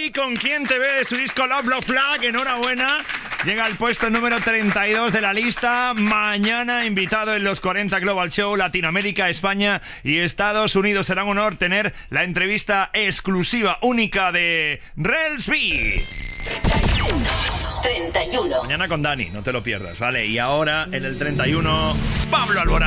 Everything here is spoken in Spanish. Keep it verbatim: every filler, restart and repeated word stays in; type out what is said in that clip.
Dani, ¿con quién te ve? De su disco Love Love Flag, enhorabuena. Llega al puesto número treinta y dos de la lista. Mañana invitado en los cuarenta Global Show, Latinoamérica, España y Estados Unidos. Será un honor tener la entrevista exclusiva, única de Rels B. treinta y uno. Mañana con Dani, no te lo pierdas, ¿vale? Y ahora en el treinta y uno, Pablo Alborán.